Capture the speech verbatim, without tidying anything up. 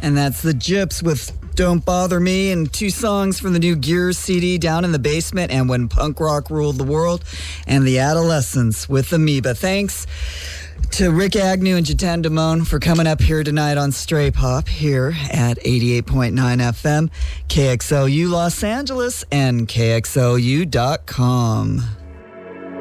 And that's the Gyps with Don't Bother Me, and two songs from the new Gears C D, Down in the Basement and When Punk Rock Ruled the World, and The Adolescents with Amoeba. Thanks to Rick Agnew and Jatan Damone for coming up here tonight on Stray Pop here at eighty-eight point nine F M, K X L U Los Angeles, and K X L U dot com.